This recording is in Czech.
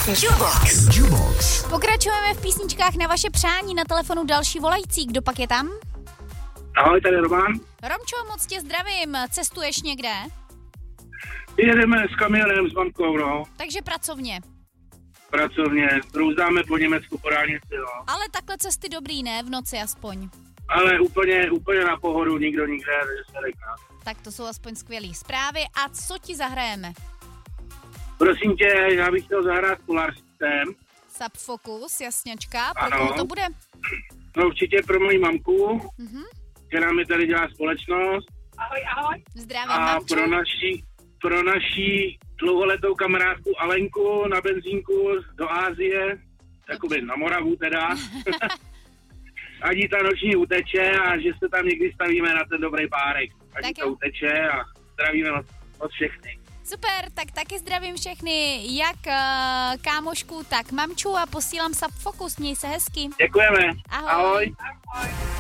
Jubox. Pokračujeme v písničkách na vaše přání, na telefonu další volající. Kdo pak je tam? Ahoj, tady Roman. Romčo, moc tě zdravím. Cestuješ někde? Jedeme s kamionem, s bankou, no. Takže pracovně. Pracovně. Průzdáme po Německu, po dálnici, no. Ale takhle cesty dobrý, ne? V noci aspoň. Ale úplně na pohodu, nikdo nikde, takže se říká. Tak to jsou aspoň skvělý zprávy. A co ti zahrajeme? Prosím tě, já bych chtěl zahrát Polar System. Subfocus, jasněčka. Pro Ano. koho to bude? No určitě pro moji mamku, která mi tady dělá společnost. Ahoj. Zdravím, A mamču. pro naší dlouholetou kamarádku Alenku na benzínku do Ázie, jakoby na Moravu teda. Ať jí ta noční uteče a že se tam někdy stavíme na ten dobrý párek. Ať jí Tak to jo. uteče a zdravíme od všechny. Super, tak taky zdravím všechny, jak kámošku, tak mamču a posílám Subfocus. Měj se hezky. Děkujeme. Ahoj. Ahoj.